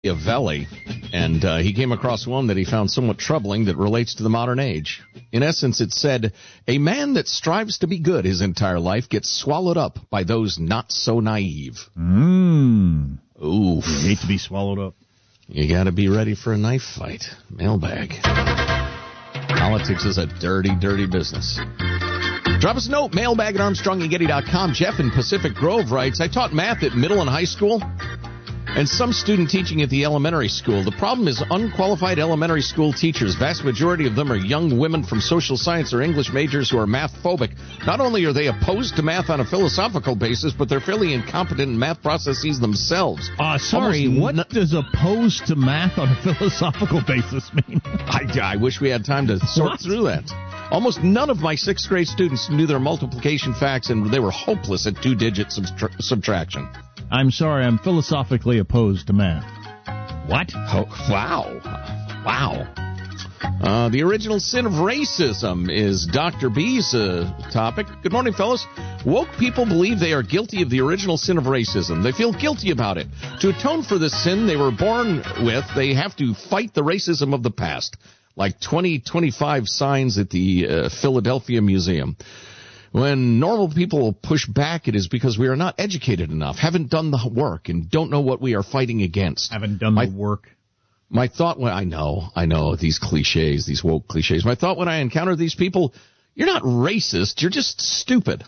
Machiavelli, and he came across one that he found somewhat troubling that relates to the modern age. In essence, it said, a man that strives to be good his entire life gets swallowed up by those not so naive. Oof. You hate to be swallowed up. You got to be ready for a knife fight. Mailbag. Politics is a dirty, dirty business. Drop us a note, mailbag at ArmstrongandGetty.com. Jeff in Pacific Grove writes, I taught math at middle and high school and some student teaching at the elementary school. The problem is unqualified elementary school teachers. Vast majority of them are young women from social science or English majors who are math phobic. Not only are they opposed to math on a philosophical basis, but they're fairly incompetent in math processes themselves. What does opposed to math on a philosophical basis mean? I wish we had time to sort through that. Almost none of my sixth grade students knew their multiplication facts, and they were hopeless at two-digit subtraction. I'm sorry, I'm philosophically opposed to math. What? Oh, wow. The original sin of racism is Dr. B's topic. Good morning, fellas. Woke people believe they are guilty of the original sin of racism. They feel guilty about it. To atone for this sin they were born with, they have to fight the racism of the past, like 2025 signs at the Philadelphia Museum. When normal people push back, it is because we are not educated enough, haven't done the work, and don't know what we are fighting against. Haven't done the work. My thought when I know these cliches, these woke cliches. My thought when I encounter these people, you're not racist, you're just stupid.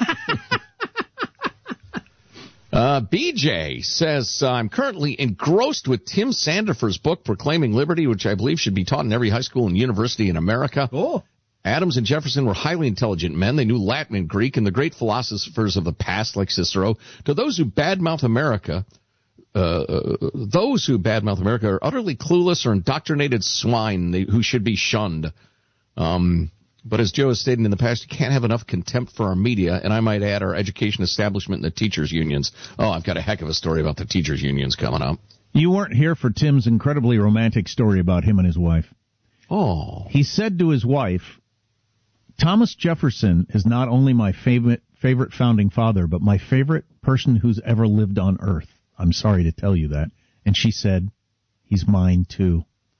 BJ says, I'm currently engrossed with Tim Sandifer's book, Proclaiming Liberty, which I believe should be taught in every high school and university in America. Oh. Adams and Jefferson were highly intelligent men. They knew Latin and Greek and the great philosophers of the past, like Cicero. To those who badmouth America, are utterly clueless or indoctrinated swine who should be shunned. But as Joe has stated in the past, you can't have enough contempt for our media, and I might add our education establishment and the teachers' unions. Oh, I've got a heck of a story about the teachers' unions coming up. You weren't here for Tim's incredibly romantic story about him and his wife. Oh. He said to his wife, Thomas Jefferson is not only my favorite founding father, but my favorite person who's ever lived on earth. I'm sorry to tell you that. And she said, he's mine too.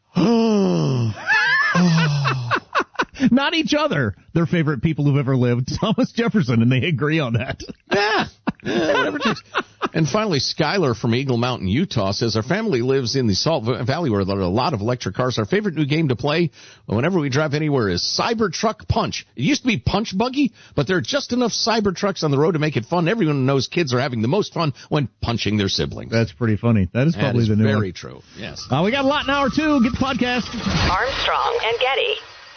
Not each other. Their favorite people who've ever lived. Thomas Jefferson, and they agree on that. Yeah, whatever it takes. And finally, Skylar from Eagle Mountain, Utah, says, our family lives in the Salt Valley where there are a lot of electric cars. Our favorite new game to play whenever we drive anywhere is Cybertruck Punch. It used to be Punch Buggy, but there are just enough Cybertrucks on the road to make it fun. Everyone knows kids are having the most fun when punching their siblings. That's pretty funny. That is probably the new one. Very true, yes. We got a lot in hour two. Get the podcast. Armstrong and Getty.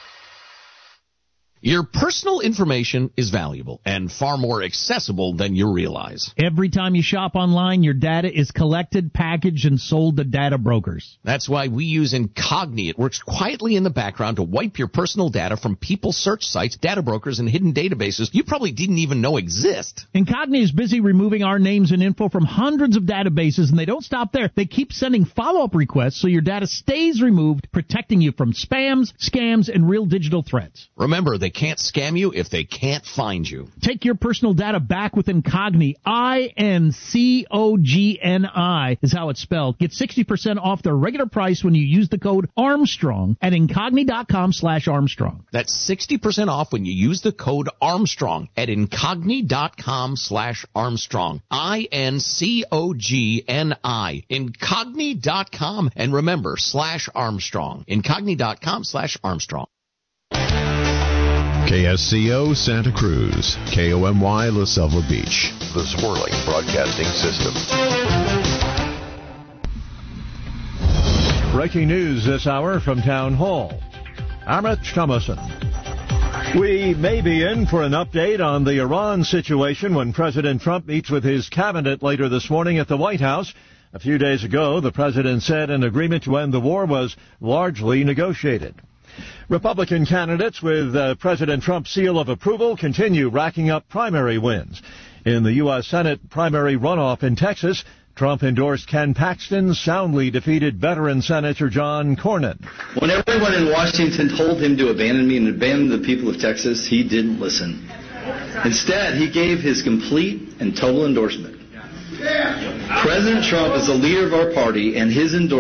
Your personal information is valuable and far more accessible than you realize. Every time you shop online, your data is collected, packaged, and sold to data brokers. That's why we use Incogni. It works quietly in the background to wipe your personal data from people search sites, data brokers, and hidden databases you probably didn't even know exist. Incogni is busy removing our names and info from hundreds of databases, and they don't stop there. They keep sending follow-up requests so your data stays removed, protecting you from spams, scams, and real digital threats. Remember, they can't scam you if they can't find you. Take your personal data back with Incogni. Incogni is how it's spelled. Get 60% off their regular price when you use the code Armstrong at Incogni.com/Armstrong. That's 60% off when you use the code Armstrong at Incogni.com/Armstrong. INCOGNI. Incogni.com. And remember, /Armstrong. Incogni.com/Armstrong. KSCO Santa Cruz, KOMY La Selva Beach, the Swirling Broadcasting System. Breaking news this hour from Town Hall. Amit Thomason. We may be in for an update on the Iran situation when President Trump meets with his cabinet later this morning at the White House. A few days ago, the president said an agreement to end the war was largely negotiated. Republican candidates with President Trump's seal of approval continue racking up primary wins. In the U.S. Senate primary runoff in Texas, Trump endorsed Ken Paxton, soundly defeated veteran Senator John Cornyn. When everyone in Washington told him to abandon me and abandon the people of Texas, he didn't listen. Instead, he gave his complete and total endorsement. President Trump is the leader of our party, and his endorsement